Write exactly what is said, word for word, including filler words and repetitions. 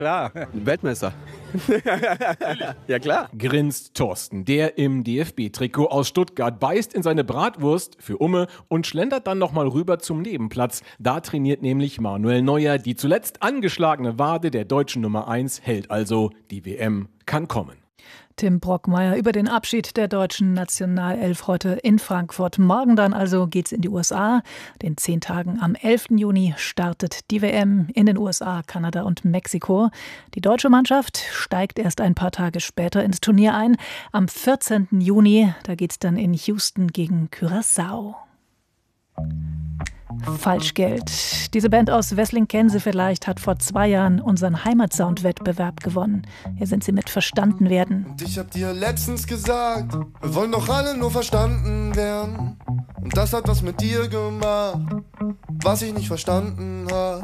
Klar, Weltmeister. Ja klar. Grinst Thorsten, der im D F B-Trikot aus Stuttgart, beißt in seine Bratwurst für Umme und schlendert dann nochmal rüber zum Nebenplatz. Da trainiert nämlich Manuel Neuer. Die zuletzt angeschlagene Wade der deutschen Nummer eins hält also. Die W M kann kommen. Tim Brockmeier über den Abschied der deutschen Nationalelf heute in Frankfurt. Morgen dann also geht's in die U S A. Den zehn Tagen am elften Juni startet die W M in den U S A, Kanada und Mexiko. Die deutsche Mannschaft steigt erst ein paar Tage später ins Turnier ein. Am vierzehnten Juni, da geht's dann in Houston gegen Curaçao. Falschgeld. Diese Band aus Wessling kennen Sie vielleicht, hat vor zwei Jahren unseren Heimatsound-Wettbewerb gewonnen. Hier sind sie mit Verstanden werden. Und ich hab dir letztens gesagt, wir wollen doch alle nur verstanden werden. Und das hat was mit dir gemacht, was ich nicht verstanden hab.